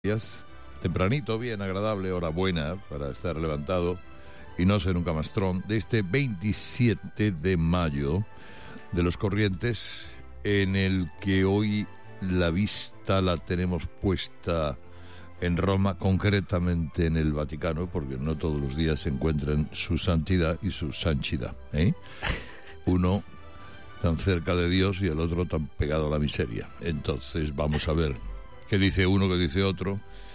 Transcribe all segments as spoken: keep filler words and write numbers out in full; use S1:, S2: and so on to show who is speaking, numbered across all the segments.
S1: días, tempranito, bien agradable, hora buena para estar levantado y no ser un camastrón, de este veintisiete de mayo de los Corrientes, en el que hoy la vista la tenemos puesta en Roma, concretamente en el Vaticano, porque no todos los días se encuentran su santidad y su sanchidad, ¿eh? Uno tan cerca de Dios y el otro tan pegado a la miseria. Entonces vamos a ver qué dice uno, qué dice otro.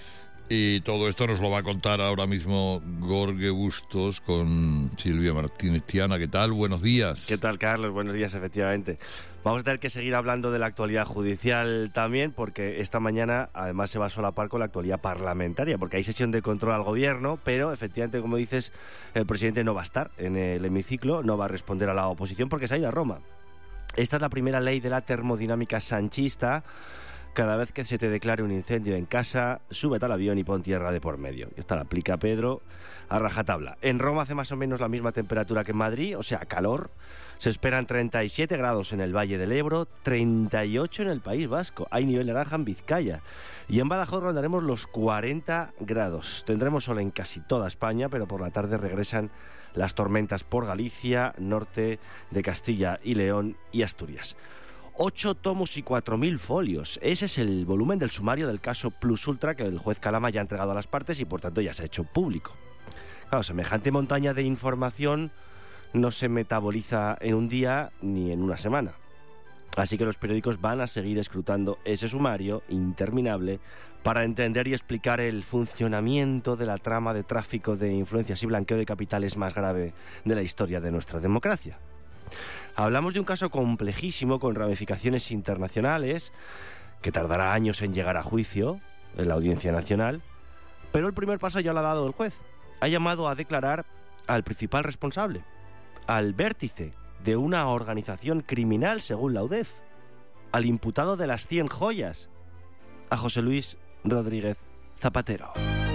S1: Y todo esto nos lo va a contar ahora mismo Jorge Bustos con Silvia Martínez Tiana. ¿Qué tal? Buenos días.
S2: ¿Qué tal, Carlos? Buenos días, efectivamente. Vamos a tener que seguir hablando de la actualidad judicial también, porque esta mañana además se va a solapar con la actualidad parlamentaria, porque hay sesión de control al gobierno, pero efectivamente, como dices, el presidente no va a estar en el hemiciclo, no va a responder a la oposición porque se ha ido a Roma. Esta es la primera ley de la termodinámica sanchista. Cada vez que se te declare un incendio en casa, súbete al avión y pon tierra de por medio. Y esta la aplica Pedro a rajatabla. En Roma hace más o menos la misma temperatura que en Madrid, o sea, calor. Se esperan treinta y siete grados en el Valle del Ebro, treinta y ocho en el País Vasco. Hay nivel naranja en Vizcaya. Y en Badajoz rondaremos los cuarenta grados. Tendremos sol en casi toda España, pero por la tarde regresan las tormentas por Galicia, norte de Castilla y León y Asturias. Ocho tomos y cuatro mil folios. Ese es el volumen del sumario del caso Plus Ultra que el juez Calama ya ha entregado a las partes y por tanto ya se ha hecho público. Claro, semejante montaña de información no se metaboliza en un día ni en una semana. Así que los periódicos van a seguir escrutando ese sumario interminable para entender y explicar el funcionamiento de la trama de tráfico de influencias y blanqueo de capitales más grave de la historia de nuestra democracia. Hablamos de un caso complejísimo con ramificaciones internacionales que tardará años en llegar a juicio en la Audiencia Nacional, pero el primer paso ya lo ha dado el juez. Ha llamado a declarar al principal responsable, al vértice de una organización criminal según la U D E F, al imputado de las cien joyas, a José Luis Rodríguez Zapatero.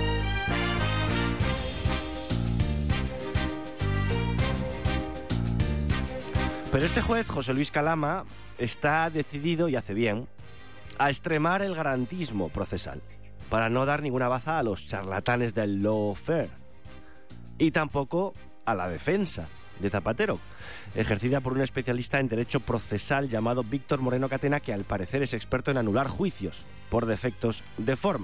S2: Pero este juez, José Luis Calama, está decidido, y hace bien, a extremar el garantismo procesal, para no dar ninguna baza a los charlatanes del lawfare, y tampoco a la defensa de Zapatero, ejercida por un especialista en derecho procesal llamado Víctor Moreno Catena, que al parecer es experto en anular juicios por defectos de forma.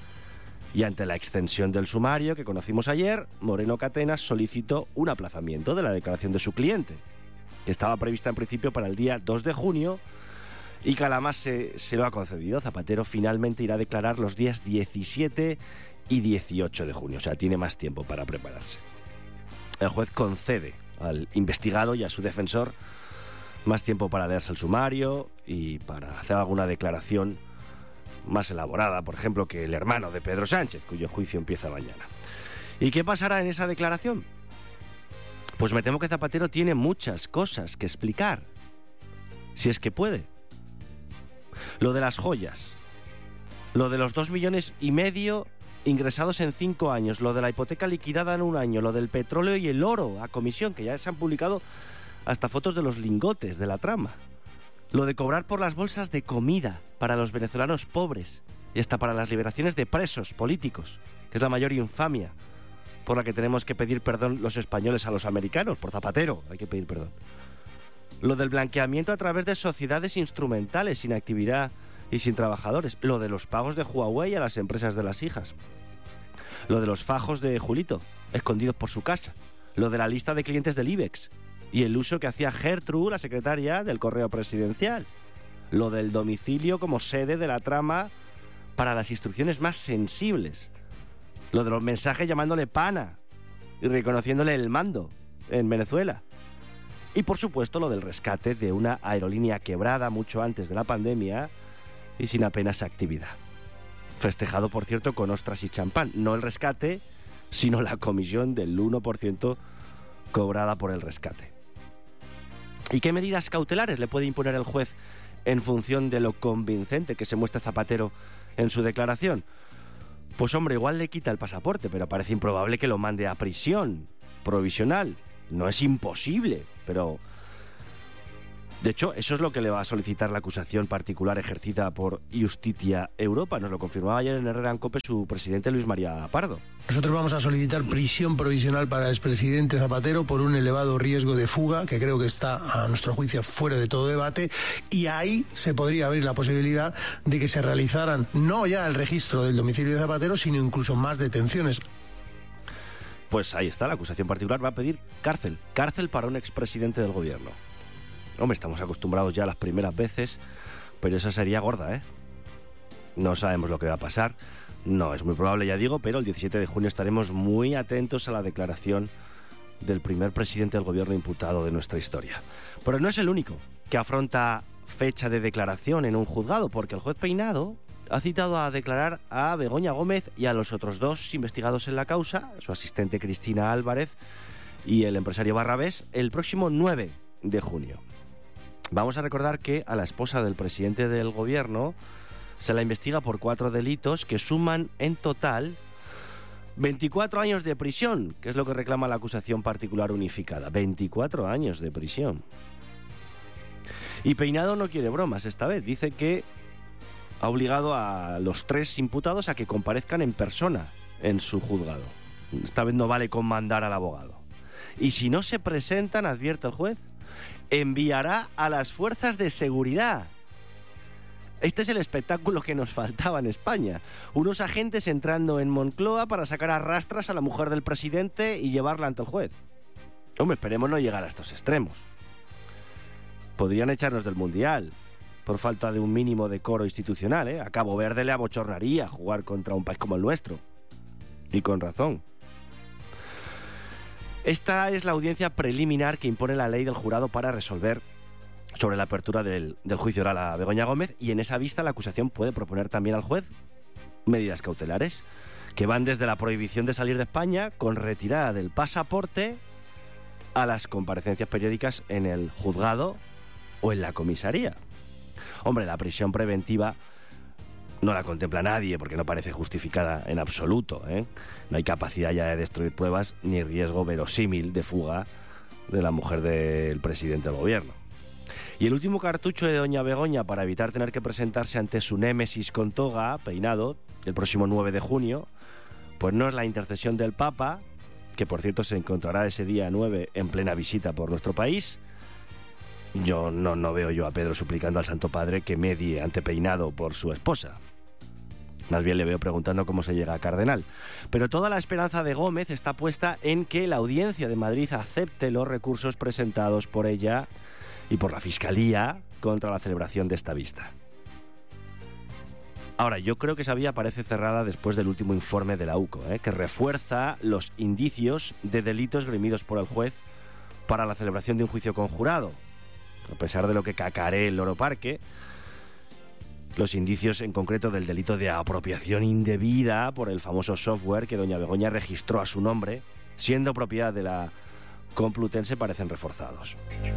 S2: Y ante la extensión del sumario que conocimos ayer, Moreno Catena solicitó un aplazamiento de la declaración de su cliente, que estaba prevista en principio para el día dos de junio, y Calama se, se lo ha concedido. Zapatero finalmente irá a declarar los días diecisiete y dieciocho de junio, o sea, tiene más tiempo para prepararse. El juez concede al investigado y a su defensor más tiempo para leerse el sumario y para hacer alguna declaración más elaborada, por ejemplo, que el hermano de Pedro Sánchez, cuyo juicio empieza mañana. ¿Y qué pasará en esa declaración? Pues me temo que Zapatero tiene muchas cosas que explicar, si es que puede. Lo de las joyas, lo de los dos millones y medio ingresados en cinco años, lo de la hipoteca liquidada en un año, lo del petróleo y el oro a comisión, que ya se han publicado hasta fotos de los lingotes de la trama, lo de cobrar por las bolsas de comida para los venezolanos pobres y hasta para las liberaciones de presos políticos, que es la mayor infamia por la que tenemos que pedir perdón los españoles a los americanos. Por Zapatero hay que pedir perdón. Lo del blanqueamiento a través de sociedades instrumentales sin actividad y sin trabajadores. Lo de los pagos de Huawei a las empresas de las hijas. Lo de los fajos de Julito, escondidos por su casa. Lo de la lista de clientes del IBEX y el uso que hacía Gertrude, la secretaria del Correo Presidencial. Lo del domicilio como sede de la trama para las instrucciones más sensibles. Lo de los mensajes llamándole pana y reconociéndole el mando en Venezuela. Y por supuesto lo del rescate de una aerolínea quebrada mucho antes de la pandemia y sin apenas actividad. Festejado, por cierto, con ostras y champán. No el rescate, sino la comisión del uno por ciento cobrada por el rescate. ¿Y qué medidas cautelares le puede imponer el juez en función de lo convincente que se muestra Zapatero en su declaración? Pues hombre, igual le quita el pasaporte, pero parece improbable que lo mande a prisión provisional. No es imposible, pero De hecho, eso es lo que le va a solicitar la acusación particular ejercida por Justitia Europa. Nos lo confirmaba ayer en Herrera en COPE su presidente Luis María Pardo.
S3: Nosotros vamos a solicitar prisión provisional para el expresidente Zapatero por un elevado riesgo de fuga, que creo que está, a nuestro juicio, fuera de todo debate, y ahí se podría abrir la posibilidad de que se realizaran no ya el registro del domicilio de Zapatero, sino incluso más detenciones.
S2: Pues ahí está, la acusación particular va a pedir cárcel, cárcel para un expresidente del gobierno. Hombre, estamos acostumbrados ya a las primeras veces, pero esa sería gorda, ¿eh? No sabemos lo que va a pasar, no es muy probable, ya digo, pero el diecisiete de junio estaremos muy atentos a la declaración del primer presidente del gobierno imputado de nuestra historia. Pero no es el único que afronta fecha de declaración en un juzgado, porque el juez Peinado ha citado a declarar a Begoña Gómez y a los otros dos investigados en la causa, su asistente Cristina Álvarez y el empresario Barrabés, el próximo nueve de junio. Vamos a recordar que a la esposa del presidente del gobierno se la investiga por cuatro delitos que suman en total veinticuatro años de prisión, que es lo que reclama la acusación particular unificada. veinticuatro años de prisión. Y Peinado no quiere bromas esta vez. Dice que ha obligado a los tres imputados a que comparezcan en persona en su juzgado. Esta vez no vale con mandar al abogado. Y si no se presentan, advierte el juez, enviará a las fuerzas de seguridad. Este es el espectáculo que nos faltaba en España. Unos agentes entrando en Moncloa para sacar a rastras a la mujer del presidente y llevarla ante el juez. Hombre, esperemos no llegar a estos extremos. Podrían echarnos del Mundial por falta de un mínimo decoro institucional, ¿eh? A Cabo Verde le abochornaría jugar contra un país como el nuestro. Y con razón. Esta es la audiencia preliminar que impone la ley del jurado para resolver sobre la apertura del, del juicio oral a Begoña Gómez, y en esa vista la acusación puede proponer también al juez medidas cautelares que van desde la prohibición de salir de España con retirada del pasaporte a las comparecencias periódicas en el juzgado o en la comisaría. Hombre, la prisión preventiva no la contempla nadie porque no parece justificada en absoluto, ¿eh? No hay capacidad ya de destruir pruebas ni riesgo verosímil de fuga de la mujer del presidente del gobierno. Y el último cartucho de doña Begoña para evitar tener que presentarse ante su némesis con toga, Peinado, el próximo nueve de junio, pues no es la intercesión del Papa, que por cierto se encontrará ese día nueve en plena visita por nuestro país. Yo no, no veo yo a Pedro suplicando al Santo Padre que medie ante Peinado por su esposa. Más bien le veo preguntando cómo se llega a cardenal. Pero toda la esperanza de Gómez está puesta en que la Audiencia de Madrid acepte los recursos presentados por ella y por la Fiscalía contra la celebración de esta vista. Ahora, yo creo que esa vía parece cerrada después del último informe de la U C O, ¿eh? Que refuerza los indicios de delitos grimidos por el juez para la celebración de un juicio conjurado. A pesar de lo que cacaree el Loro Parque, los indicios en concreto del delito de apropiación indebida por el famoso software que doña Begoña registró a su nombre, siendo propiedad de la Complutense, parecen reforzados.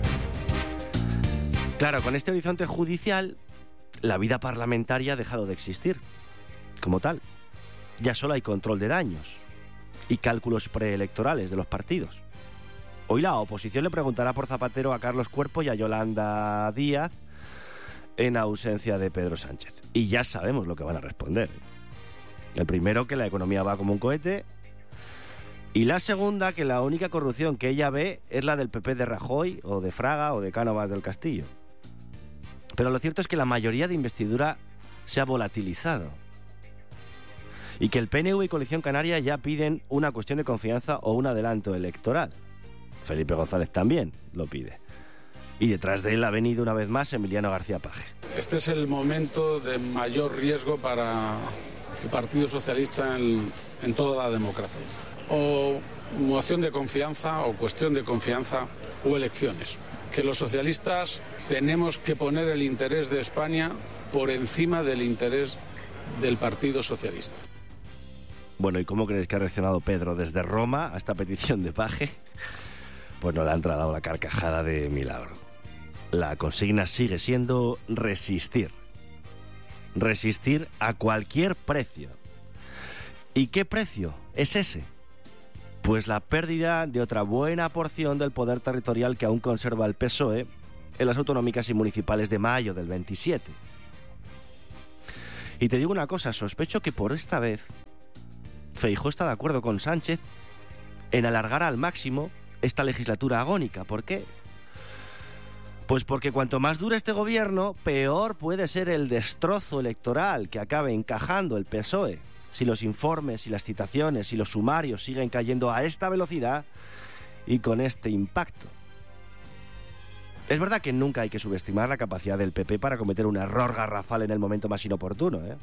S2: Claro, con este horizonte judicial, la vida parlamentaria ha dejado de existir como tal. Ya solo hay control de daños y cálculos preelectorales de los partidos. Hoy la oposición le preguntará por Zapatero a Carlos Cuerpo y a Yolanda Díaz en ausencia de Pedro Sánchez. Y ya sabemos lo que van a responder. El primero, que la economía va como un cohete. Y la segunda, que la única corrupción que ella ve es la del P P de Rajoy, o de Fraga, o de Cánovas del Castillo. Pero lo cierto es que la mayoría de investidura se ha volatilizado. Y que el P N V y Coalición Canaria ya piden una cuestión de confianza o un adelanto electoral. Felipe González también lo pide. Y detrás de él ha venido una vez más Emiliano García Paje.
S4: Este es el momento de mayor riesgo para el Partido Socialista en, en toda la democracia. O moción de confianza, o cuestión de confianza, o elecciones. Que los socialistas tenemos que poner el interés de España por encima del interés del Partido Socialista.
S2: Bueno, ¿y cómo creéis que ha reaccionado Pedro desde Roma a esta petición de Paje? Pues no le han tragado la carcajada de milagro. La consigna sigue siendo resistir. Resistir a cualquier precio. ¿Y qué precio es ese? Pues la pérdida de otra buena porción del poder territorial que aún conserva el P S O E en las autonómicas y municipales de mayo del veintisiete. Y te digo una cosa, sospecho que por esta vez Feijóo está de acuerdo con Sánchez en alargar al máximo esta legislatura agónica. ¿Por qué? Pues porque cuanto más dure este gobierno, peor puede ser el destrozo electoral que acabe encajando el P S O E si los informes y las citaciones y los sumarios siguen cayendo a esta velocidad y con este impacto. Es verdad que nunca hay que subestimar la capacidad del P P para cometer un error garrafal en el momento más inoportuno, ¿eh?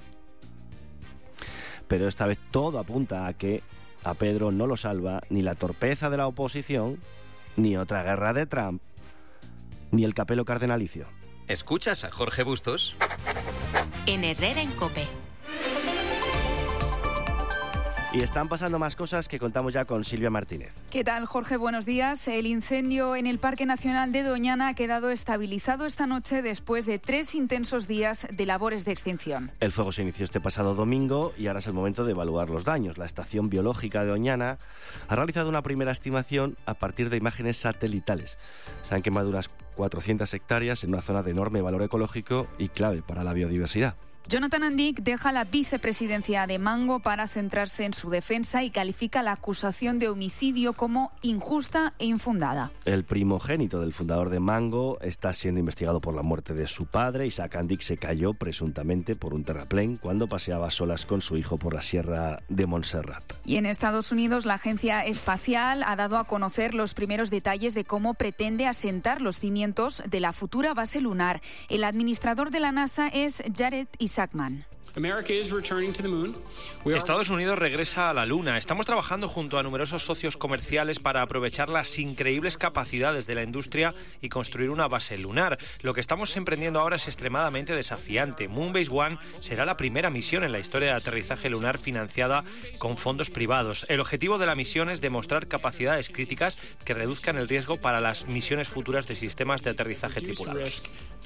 S2: Pero esta vez todo apunta a que a Pedro no lo salva ni la torpeza de la oposición, ni otra guerra de Trump, ni el capelo cardenalicio.
S5: ¿Escuchas a Jorge Bustos?
S6: En Herrera en COPE.
S2: Y están pasando más cosas que contamos ya con Silvia Martínez.
S7: ¿Qué tal, Jorge? Buenos días. El incendio en el Parque Nacional de Doñana ha quedado estabilizado esta noche después de tres intensos días de labores de extinción.
S2: El fuego se inició este pasado domingo y ahora es el momento de evaluar los daños. La Estación Biológica de Doñana ha realizado una primera estimación a partir de imágenes satelitales. Se han quemado unas cuatrocientas hectáreas en una zona de enorme valor ecológico y clave para la biodiversidad.
S7: Jonathan Andic deja la vicepresidencia de Mango para centrarse en su defensa y califica la acusación de homicidio como injusta e infundada.
S2: El primogénito del fundador de Mango está siendo investigado por la muerte de su padre. Isaac Andic se cayó presuntamente por un terraplén cuando paseaba a solas con su hijo por la sierra de Montserrat.
S7: Y en Estados Unidos, la Agencia Espacial ha dado a conocer los primeros detalles de cómo pretende asentar los cimientos de la futura base lunar. El administrador de la NASA es Jared Isaacman.
S8: Estados Unidos regresa a la Luna. Estamos trabajando junto a numerosos socios comerciales para aprovechar las increíbles capacidades de la industria y construir una base lunar. Lo que estamos emprendiendo ahora es extremadamente desafiante. Moonbase One será la primera misión en la historia de aterrizaje lunar financiada con fondos privados. El objetivo de la misión es demostrar capacidades críticas que reduzcan el riesgo para las misiones futuras de sistemas de aterrizaje tripulados.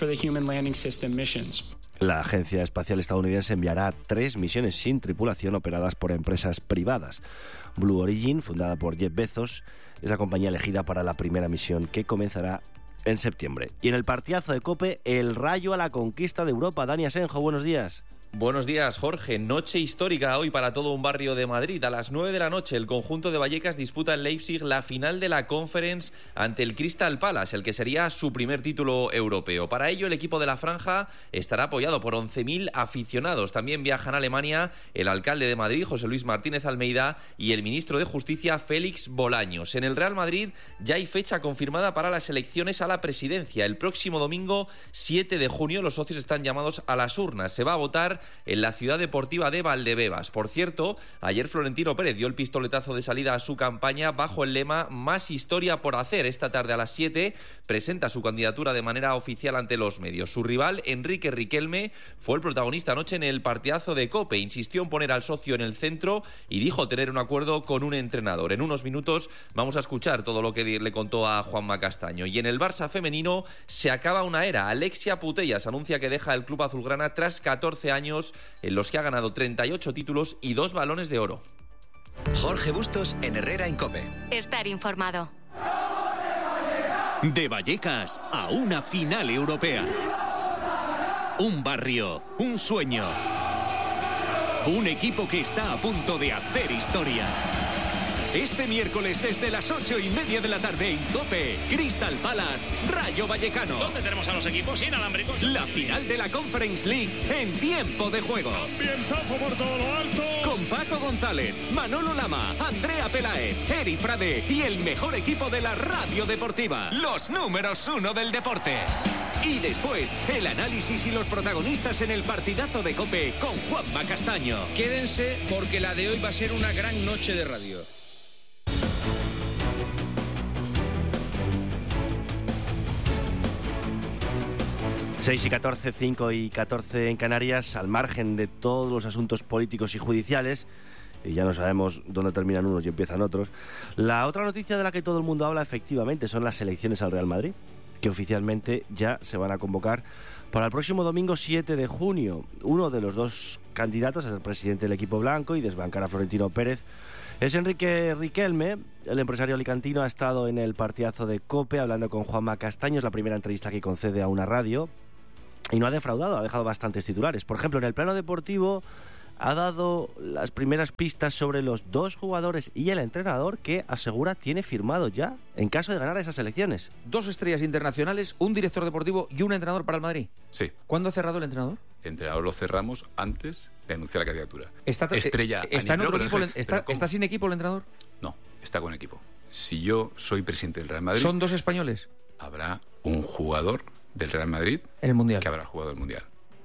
S2: La Agencia Espacial Estadounidense enviará tres misiones sin tripulación operadas por empresas privadas. Blue Origin, fundada por Jeff Bezos, es la compañía elegida para la primera misión que comenzará en septiembre. Y en el partidazo de COPE, el Rayo a la conquista de Europa. Dani Asenjo, buenos días.
S9: Buenos días, Jorge. Noche histórica hoy para todo un barrio de Madrid. A las nueve de la noche, el conjunto de Vallecas disputa en Leipzig la final de la Conference ante el Crystal Palace, el que sería su primer título europeo. Para ello, el equipo de la Franja estará apoyado por once mil aficionados. También viajan a Alemania el alcalde de Madrid, José Luis Martínez Almeida, y el ministro de Justicia, Félix Bolaños. En el Real Madrid ya hay fecha confirmada para las elecciones a la presidencia. El próximo domingo, siete de junio, los socios están llamados a las urnas. Se va a votar en la ciudad deportiva de Valdebebas. Por cierto, ayer Florentino Pérez dio el pistoletazo de salida a su campaña bajo el lema Más historia por hacer. Esta tarde a las siete presenta su candidatura de manera oficial ante los medios. Su rival, Enrique Riquelme, fue el protagonista anoche en el partidazo de COPE. Insistió en poner al socio en el centro y dijo tener un acuerdo con un entrenador. En unos minutos vamos a escuchar todo lo que le contó a Juanma Castaño. Y en el Barça femenino se acaba una era. Alexia Putellas anuncia que deja el club azulgrana tras catorce años en los que ha ganado treinta y ocho títulos y dos balones de oro.
S5: Jorge Bustos en Herrera en COPE.
S6: Estar informado.
S10: De Vallecas a una final europea. Un barrio, un sueño. Un equipo que está a punto de hacer historia. Este miércoles desde las ocho y media de la tarde en COPE, Crystal Palace, Rayo Vallecano.
S11: ¿Dónde tenemos a los equipos inalámbricos?
S10: La final de la Conference League en tiempo de juego.
S11: Ambientazo por todo lo alto.
S10: Con Paco González, Manolo Lama, Andrea Peláez, Eri Frade y el mejor equipo de la radio deportiva. Los números uno del deporte. Y después, el análisis y los protagonistas en el partidazo de COPE con Juanma Castaño.
S11: Quédense porque la de hoy va a ser una gran noche de radio.
S2: seis y catorce, cinco y catorce en Canarias, al margen de todos los asuntos políticos y judiciales, y ya no sabemos dónde terminan unos y empiezan otros. La otra noticia de la que todo el mundo habla, efectivamente, son las elecciones al Real Madrid, que oficialmente ya se van a convocar para el próximo domingo siete de junio. Uno de los dos candidatos a ser presidente del equipo blanco y desbancar a Florentino Pérez es Enrique Riquelme. El empresario alicantino ha estado en el partidazo de COPE hablando con Juanma Castaño, es la primera entrevista que concede a una radio, y no ha defraudado, ha dejado bastantes titulares. Por ejemplo, en el plano deportivo ha dado las primeras pistas sobre los dos jugadores y el entrenador que asegura tiene firmado ya en caso de ganar esas elecciones.
S12: Dos estrellas internacionales, un director deportivo y un entrenador para el Madrid.
S13: Sí.
S12: ¿Cuándo ha cerrado el entrenador?
S13: El entrenador lo cerramos antes de anunciar la candidatura.
S12: Está,
S13: Estrella.
S12: Eh, ¿Está, en otro
S13: nivel,
S12: equipo,
S13: pero,
S12: está,
S13: pero
S12: ¿Está sin equipo el entrenador?
S13: No, está con equipo. Si yo soy presidente del Real Madrid...
S12: ¿Son dos españoles?
S13: Habrá un jugador del Real Madrid...
S12: En el Mundial.
S13: Que habrá jugado el Mundial.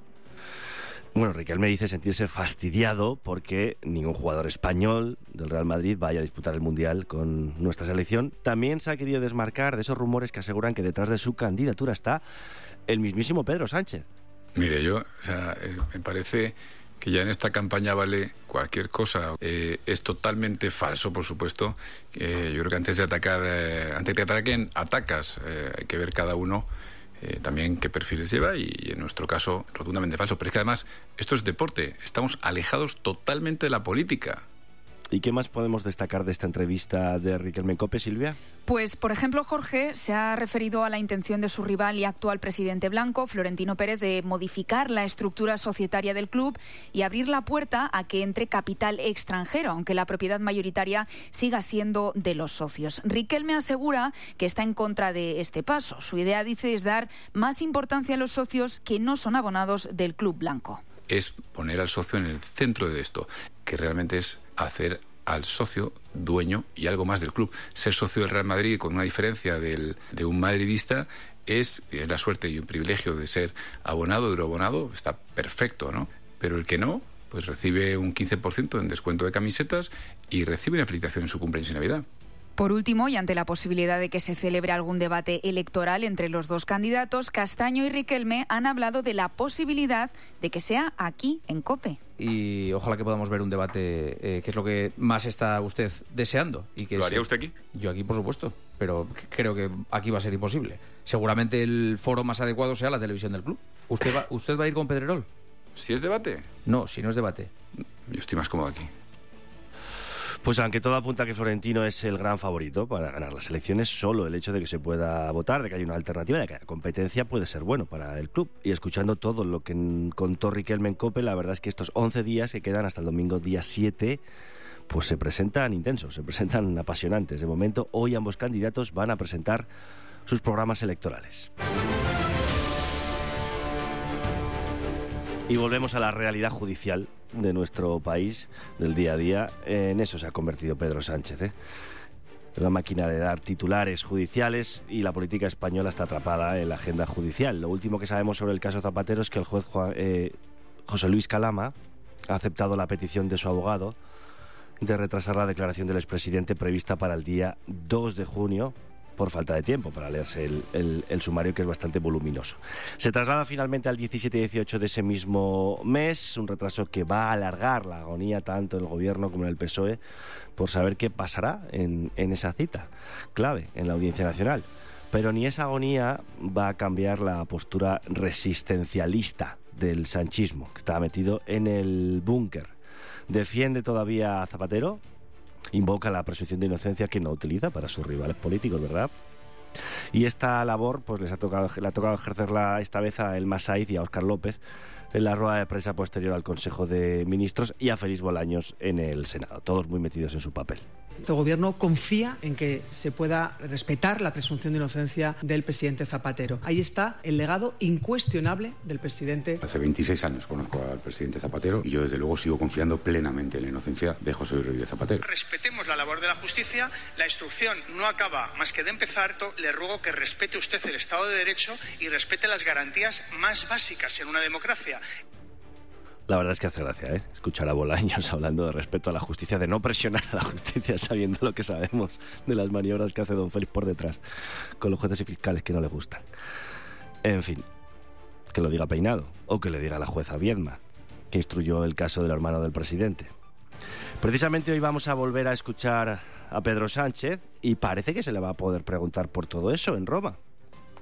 S2: Bueno, Riquelme dice sentirse fastidiado porque ningún jugador español del Real Madrid vaya a disputar el Mundial con nuestra selección. También se ha querido desmarcar de esos rumores que aseguran que detrás de su candidatura está el mismísimo Pedro Sánchez.
S13: Mire, yo, o sea, eh, me parece que ya en esta campaña vale cualquier cosa. Eh, es totalmente falso, por supuesto. Eh, yo creo que antes de atacar, eh, antes de que ataquen, atacas. Eh, hay que ver cada uno eh, también qué perfiles lleva y, y en nuestro caso, rotundamente falso. Pero es que además, esto es deporte. Estamos alejados totalmente de la política.
S2: ¿Y qué más podemos destacar de esta entrevista de Riquelme en COPE, Silvia?
S7: Pues, por ejemplo, Jorge se ha referido a la intención de su rival y actual presidente blanco, Florentino Pérez, de modificar la estructura societaria del club y abrir la puerta a que entre capital extranjero, aunque la propiedad mayoritaria siga siendo de los socios. Riquelme asegura que está en contra de este paso. Su idea, dice, es dar más importancia a los socios que no son abonados del club blanco.
S13: Es poner al socio en el centro de esto, que realmente es hacer al socio dueño y algo más del club. Ser socio del Real Madrid con una diferencia del, de un madridista es la suerte y un privilegio de ser abonado, euroabonado, está perfecto, ¿no? Pero el que no, pues recibe un quince por ciento en descuento de camisetas y recibe una felicitación en su cumpleaños y Navidad.
S7: Por último, y ante la posibilidad de que se celebre algún debate electoral entre los dos candidatos, Castaño y Riquelme han hablado de la posibilidad de que sea aquí, en COPE.
S12: Y ojalá que podamos ver un debate, eh, que es lo que más está usted deseando. Y que
S13: ¿Lo haría
S12: se...
S13: usted aquí?
S12: Yo aquí, por supuesto, pero creo que aquí va a ser imposible. Seguramente el foro más adecuado sea la televisión del club. ¿Usted va, usted va a ir con Pedrerol?
S13: ¿Si es debate?
S12: No, si no es debate.
S13: Yo estoy más cómodo aquí.
S2: Pues aunque todo apunta a que Florentino es el gran favorito para ganar las elecciones, solo el hecho de que se pueda votar, de que haya una alternativa, de que haya competencia, puede ser bueno para el club. Y escuchando todo lo que contó Riquelme en COPE, la verdad es que estos once días que quedan hasta el domingo día siete, pues se presentan intensos, se presentan apasionantes. De momento, hoy ambos candidatos van a presentar sus programas electorales. Y volvemos a la realidad judicial de nuestro país, del día a día. En eso se ha convertido Pedro Sánchez, ¿eh? Una máquina de dar titulares judiciales, y la política española está atrapada en la agenda judicial. Lo último que sabemos sobre el caso Zapatero es que el juez Juan, eh, José Luis Calama ha aceptado la petición de su abogado de retrasar la declaración del expresidente prevista para el día dos de junio, por falta de tiempo para leerse el, el, el sumario, que es bastante voluminoso. Se traslada finalmente al diecisiete y dieciocho de ese mismo mes, un retraso que va a alargar la agonía tanto en el Gobierno como en el P S O E por saber qué pasará en, en esa cita clave en la Audiencia Nacional. Pero ni esa agonía va a cambiar la postura resistencialista del sanchismo, que está metido en el búnker. Defiende todavía a Zapatero, invoca la presunción de inocencia que no utiliza para sus rivales políticos, ¿verdad? Y esta labor pues les ha tocado, le ha tocado ejercerla esta vez a Elma Saiz y a Óscar López en la rueda de prensa posterior al Consejo de Ministros, y a Félix Bolaños en el Senado, todos muy metidos en su papel.
S14: Este gobierno confía en que se pueda respetar la presunción de inocencia del presidente Zapatero. Ahí está el legado incuestionable del presidente.
S15: Hace veintiséis años conozco al presidente Zapatero y yo desde luego sigo confiando plenamente en la inocencia de José Luis Rodríguez Zapatero.
S11: Respetemos la labor de la justicia, la instrucción no acaba más que de empezar. Le ruego que respete usted el Estado de Derecho y respete las garantías más básicas en una democracia.
S2: La verdad es que hace gracia, ¿eh? Escuchar a Bolaños hablando de respeto a la justicia, de no presionar a la justicia, sabiendo lo que sabemos de las maniobras que hace don Félix por detrás con los jueces y fiscales que no le gustan. En fin, que lo diga Peinado, o que le diga la jueza Viedma, que instruyó el caso del hermano del presidente. Precisamente hoy vamos a volver a escuchar a Pedro Sánchez, y parece que se le va a poder preguntar por todo eso en Roma.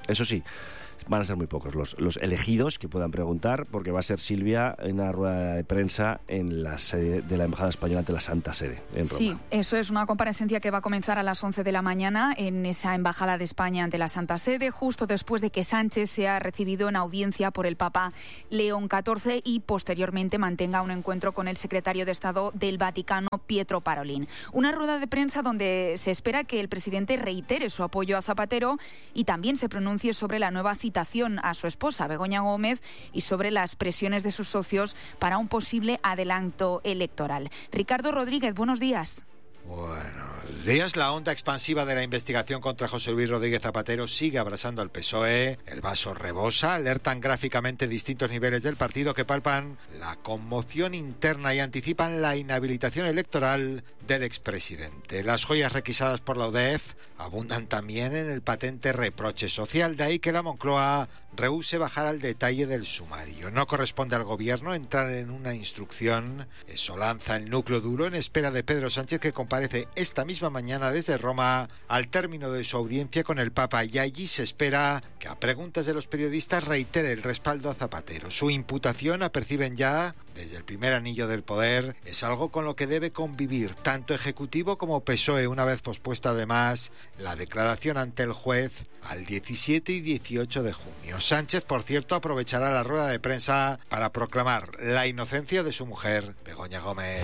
S2: Eso sí, van a ser muy pocos los, los elegidos que puedan preguntar, porque va a ser Silvia en una rueda de prensa en la sede de la Embajada Española ante la Santa Sede, en Roma.
S7: Sí, eso es una comparecencia que va a comenzar a las once de la mañana en esa Embajada de España ante la Santa Sede, justo después de que Sánchez sea recibido en audiencia por el Papa León catorce y posteriormente mantenga un encuentro con el secretario de Estado del Vaticano, Pietro Parolin. Una rueda de prensa donde se espera que el presidente reitere su apoyo a Zapatero y también se pronuncie sobre la nueva citación a su esposa, Begoña Gómez, y sobre las presiones de sus socios para un posible adelanto electoral. Ricardo Rodríguez, buenos días.
S16: Buenos días. La onda expansiva de la investigación contra José Luis Rodríguez Zapatero sigue abrasando al P S O E. El vaso rebosa. Alertan gráficamente distintos niveles del partido que palpan la conmoción interna y anticipan la inhabilitación electoral del expresidente. Las joyas requisadas por la U D E F abundan también en el patente reproche social. De ahí que la Moncloa rehúse bajar al detalle del sumario. No corresponde al gobierno entrar en una instrucción. Eso lanza el núcleo duro en espera de Pedro Sánchez, que comparece esta misma mañana desde Roma al término de su audiencia con el Papa, y allí se espera que a preguntas de los periodistas reitere el respaldo a Zapatero. Su imputación, aperciben ya desde el primer anillo del poder, es algo con lo que debe convivir tanto Ejecutivo como P S O E, una vez pospuesta además la declaración ante el juez al diecisiete y dieciocho de junio. Sánchez, por cierto, aprovechará la rueda de prensa para proclamar la inocencia de su mujer, Begoña Gómez.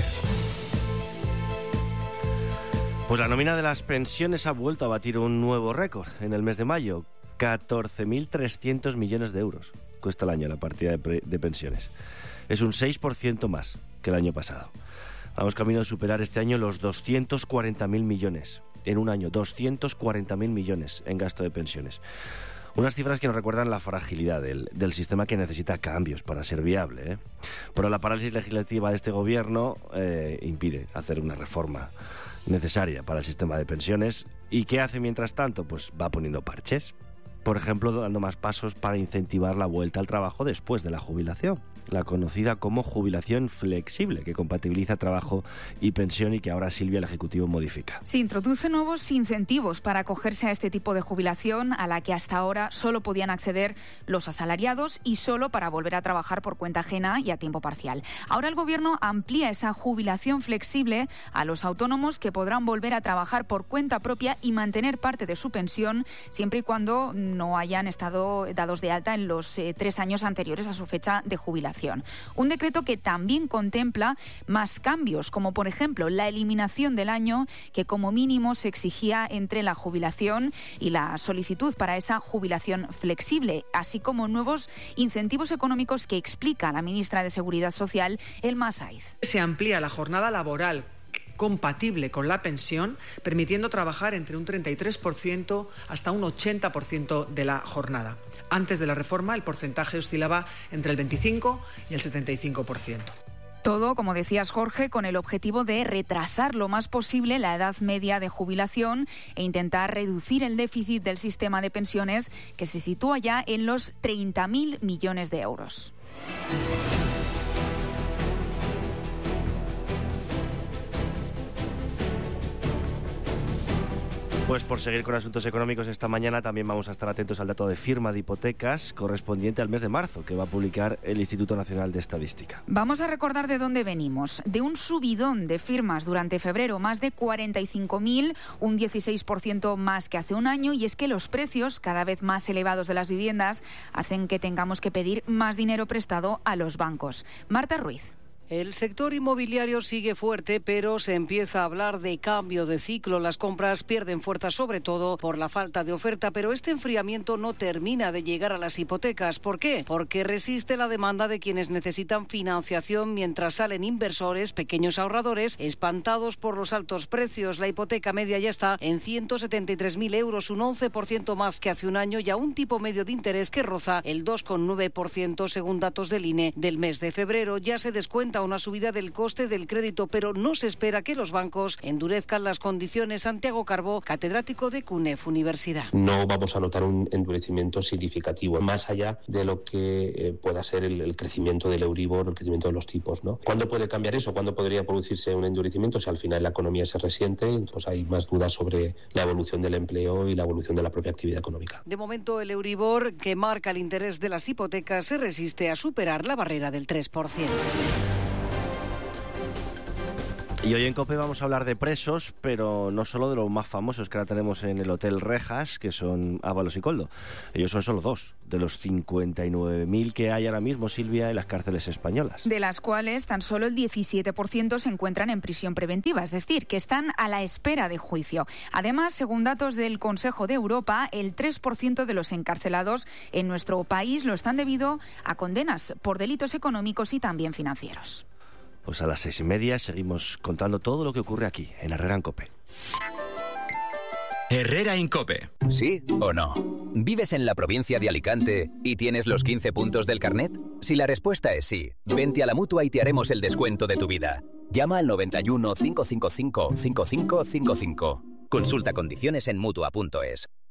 S2: Pues la nómina de las pensiones ha vuelto a batir un nuevo récord en el mes de mayo. catorce mil trescientos millones de euros cuesta el año la partida de, pre- de pensiones. Es un seis por ciento más que el año pasado. Vamos camino de superar este año los doscientos cuarenta mil millones. En un año, doscientos cuarenta mil millones en gasto de pensiones. Unas cifras que nos recuerdan la fragilidad del, del sistema, que necesita cambios para ser viable, ¿eh? Pero la parálisis legislativa de este gobierno eh, impide hacer una reforma necesaria para el sistema de pensiones. ¿Y qué hace mientras tanto? Pues va poniendo parches. Por ejemplo, dando más pasos para incentivar la vuelta al trabajo después de la jubilación, la conocida como jubilación flexible, que compatibiliza trabajo y pensión y que ahora Silvia, el Ejecutivo, modifica.
S7: Se introduce nuevos incentivos para acogerse a este tipo de jubilación, a la que hasta ahora solo podían acceder los asalariados y solo para volver a trabajar por cuenta ajena y a tiempo parcial. Ahora el Gobierno amplía esa jubilación flexible a los autónomos, que podrán volver a trabajar por cuenta propia y mantener parte de su pensión siempre y cuando no hayan estado dados de alta en los eh, tres años anteriores a su fecha de jubilación. Un decreto que también contempla más cambios, como por ejemplo la eliminación del año que como mínimo se exigía entre la jubilación y la solicitud para esa jubilación flexible, así como nuevos incentivos económicos que explica la ministra de Seguridad Social, Elma Saiz.
S14: Se amplía la jornada laboral compatible con la pensión, permitiendo trabajar entre un treinta y tres por ciento hasta un ochenta por ciento de la jornada. Antes de la reforma, el porcentaje oscilaba entre el veinticinco y el setenta y cinco por ciento.
S7: Todo, como decías, Jorge, con el objetivo de retrasar lo más posible la edad media de jubilación e intentar reducir el déficit del sistema de pensiones, que se sitúa ya en los treinta mil millones de euros.
S2: Pues por seguir con asuntos económicos, esta mañana también vamos a estar atentos al dato de firma de hipotecas correspondiente al mes de marzo, que va a publicar el Instituto Nacional de Estadística.
S7: Vamos a recordar de dónde venimos. De un subidón de firmas durante febrero, más de cuarenta y cinco mil, un dieciséis por ciento más que hace un año, y es que los precios cada vez más elevados de las viviendas hacen que tengamos que pedir más dinero prestado a los bancos. Marta Ruiz.
S17: El sector inmobiliario sigue fuerte, pero se empieza a hablar de cambio de ciclo. Las compras pierden fuerza, sobre todo por la falta de oferta, pero este enfriamiento no termina de llegar a las hipotecas. ¿Por qué? Porque resiste la demanda de quienes necesitan financiación, mientras salen inversores, pequeños ahorradores, espantados por los altos precios. La hipoteca media ya está en ciento setenta y tres mil euros, un once por ciento más que hace un año, y a un tipo medio de interés que roza el dos coma nueve por ciento según datos del I N E del mes de febrero. Ya se descuenta enfrenta a una subida del coste del crédito, pero no se espera que los bancos endurezcan las condiciones. Santiago Carbó, catedrático de CUNEF Universidad.
S18: No vamos a notar un endurecimiento significativo, más allá de lo que eh, pueda ser el, el crecimiento del Euribor, el crecimiento de los tipos, ¿no? ¿Cuándo puede cambiar eso? ¿Cuándo podría producirse un endurecimiento? Si al final la economía se resiente, entonces hay más dudas sobre la evolución del empleo y la evolución de la propia actividad económica.
S17: De momento, el Euribor, que marca el interés de las hipotecas, se resiste a superar la barrera del tres por ciento.
S2: Y hoy en COPE vamos a hablar de presos, pero no solo de los más famosos que ahora tenemos en el Hotel Rejas, que son Ábalos y Coldo. Ellos son solo dos de los cincuenta y nueve mil que hay ahora mismo, Silvia, en las cárceles españolas.
S7: De las cuales tan solo el diecisiete por ciento se encuentran en prisión preventiva, es decir, que están a la espera de juicio. Además, según datos del Consejo de Europa, el tres por ciento de los encarcelados en nuestro país lo están debido a condenas por delitos económicos y también financieros.
S2: Pues a las seis y media seguimos contando todo lo que ocurre aquí, en Herrera en COPE.
S5: Herrera en COPE. ¿Sí o no? ¿Vives en la provincia de Alicante y tienes los quince puntos del carnet? Si la respuesta es sí, vente a la Mutua y te haremos el descuento de tu vida. Llama al noventa y uno, cinco cinco cinco, cinco cinco cinco cinco. Consulta condiciones en Mutua punto es.